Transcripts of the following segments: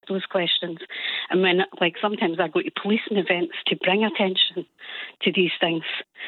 those questions. And when, like, sometimes I go to policing events to bring attention to these things,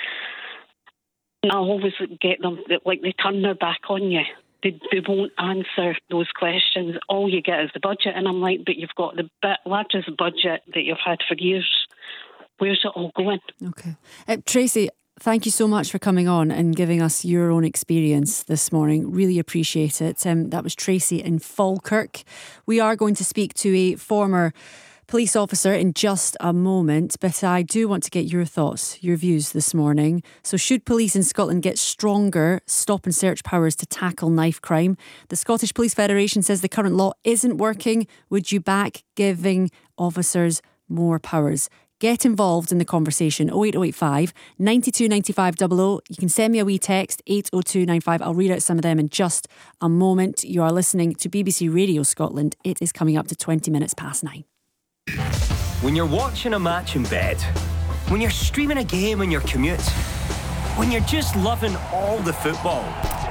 and I always get them that, like, they turn their back on you. They won't answer those questions. All you get is the budget. And I'm like, but you've got the largest budget that you've had for years. Where's it all going? Okay. Tracy, thank you so much for coming on and giving us your own experience this morning. Really appreciate it. That was Tracy in Falkirk. We are going to speak to a former police officer in just a moment, but I do want to get your thoughts, your views this morning. So should police in Scotland get stronger stop and search powers to tackle knife crime? The Scottish Police Federation says the current law isn't working. Would you back giving officers more powers? Get involved in the conversation. 08085 92 95 00. You can send me a wee text, 80295. I'll read out some of them in just a moment. You are listening to BBC Radio Scotland. It is coming up to 20 minutes past 9. When you're watching a match in bed, when you're streaming a game on your commute, when you're just loving all the football.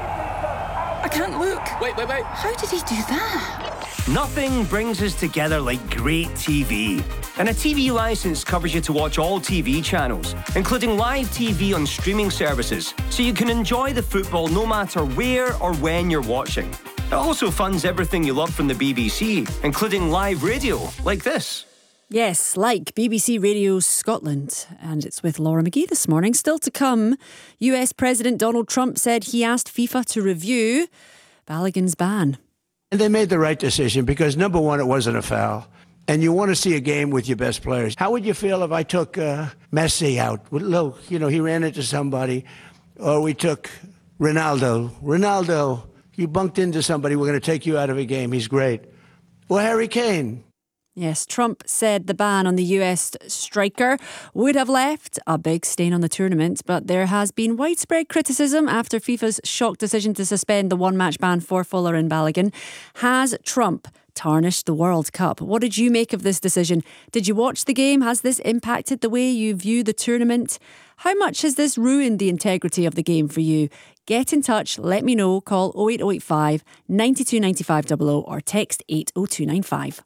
I can't look. Wait. How did he do that? Nothing brings us together like great TV. And a TV licence covers you to watch all TV channels, including live TV on streaming services, so you can enjoy the football no matter where or when you're watching. It also funds everything you love from the BBC, including live radio, like this. Yes, like BBC Radio Scotland. And it's with Laura McGee this morning. Still to come, US President Donald Trump said he asked FIFA to review Balogun's ban. And they made the right decision because, number one, it wasn't a foul. And you want to see a game with your best players. How would you feel if I took Messi out? Look, he ran into somebody. Or we took Ronaldo. Ronaldo, you bunked into somebody, we're going to take you out of a game. He's great. Or Harry Kane. Yes, Trump said the ban on the US striker would have left a big stain on the tournament, but there has been widespread criticism after FIFA's shock decision to suspend the one-match ban for Fuller and Balogun. Has Trump tarnished the World Cup? What did you make of this decision? Did you watch the game? Has this impacted the way you view the tournament? How much has this ruined the integrity of the game for you? Get in touch, let me know. Call 08085 92 95 00 or text 80295.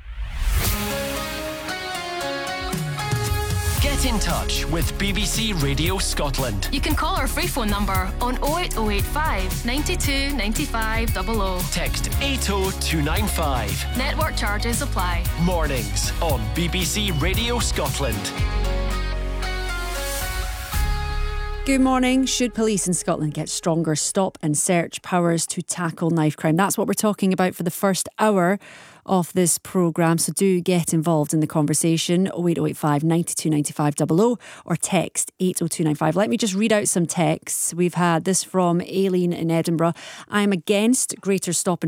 Get in touch with BBC Radio Scotland. You can call our free phone number on 08085 92 95 00. Text 80295. Network charges apply. Mornings on BBC Radio Scotland. Good morning. Should police in Scotland get stronger stop and search powers to tackle knife crime? That's what we're talking about for the first hour of this programme, so do get involved in the conversation. 08085 92 95 00 or text 80295. Let me just read out some texts. We've had this from Aileen in Edinburgh. I'm against greater stop and